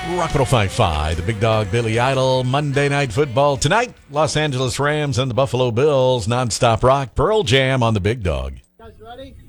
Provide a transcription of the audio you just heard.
Rock 105.5, the big dog Billy Idol, Monday Night Football. Tonight, Los Angeles Rams and the Buffalo Bills, nonstop rock, Pearl Jam on the big dog. Guys ready?